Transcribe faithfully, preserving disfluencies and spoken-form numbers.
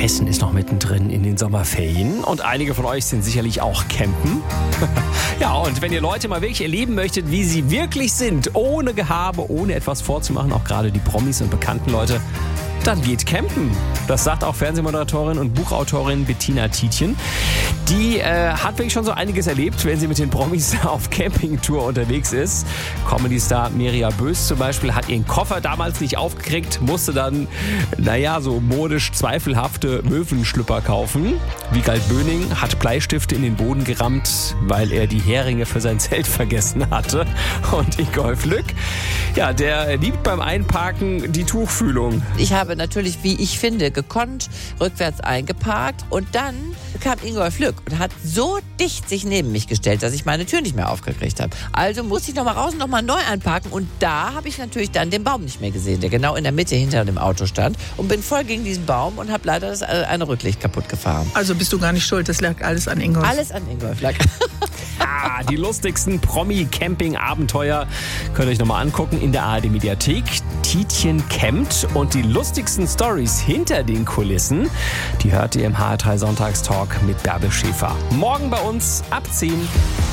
Hessen ist noch mittendrin in den Sommerferien und einige von euch sind sicherlich auch campen. Ja, und wenn ihr Leute mal wirklich erleben möchtet, wie sie wirklich sind, ohne Gehabe, ohne etwas vorzumachen, auch gerade die Promis und bekannten Leute, dann geht campen. Das sagt auch Fernsehmoderatorin und Buchautorin Bettina Tietjen. Die äh, hat wirklich schon so einiges erlebt, wenn sie mit den Promis auf Campingtour unterwegs ist. Comedy-Star Mirja Bös zum Beispiel hat ihren Koffer damals nicht aufgekriegt, musste dann, naja, so modisch zweifelhafte Möwenschlüpper kaufen. Wiegald Böning hat Bleistifte in den Boden gerammt, weil er die Heringe für sein Zelt vergessen hatte. Und Ingolf Lück, ja, der liebt beim Einparken die Tuchfühlung. Ich habe natürlich, wie ich finde, gekonnt rückwärts eingeparkt und dann kam Ingolf Lück und hat so dicht sich neben mich gestellt, dass ich meine Tür nicht mehr aufgekriegt habe. Also musste ich nochmal raus und nochmal neu einparken und da habe ich natürlich dann den Baum nicht mehr gesehen, der genau in der Mitte hinter dem Auto stand und bin voll gegen diesen Baum und habe leider das eine Rücklicht kaputt gefahren. Also bist du gar nicht schuld, das lag alles an Ingolf. Alles an Ingolf lag. Ah, die lustigsten Promi-Camping-Abenteuer könnt ihr euch nochmal angucken in der A R D-Mediathek. Tietjen campt und die lustigsten Stories hinter den Kulissen, die hört ihr im H R drei Sonntagstalk mit Bärbel Schäfer. Morgen bei uns ab zehn.